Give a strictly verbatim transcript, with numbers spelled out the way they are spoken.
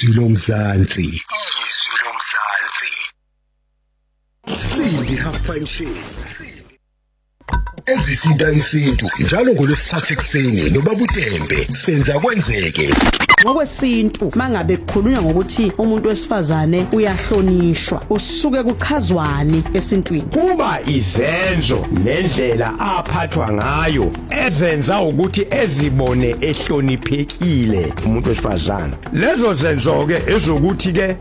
izwi lomzansi izwi lomzansi Sindi Hafanshezi ezisinda isintu njalo ngolwesithathu ekseni nobabutembe senza kwenzeke ngokwesintu mangabe kukhulunywa ngokuthi umuntu wesifazane uyahlonishwa usuke kuchazwani esintwini kuba izenzo nendlela aphathwa ngayo ezenza ukuthi ezibone ehloniphekile umuntu wesifazane lezo zenzo ke ezokuthi ke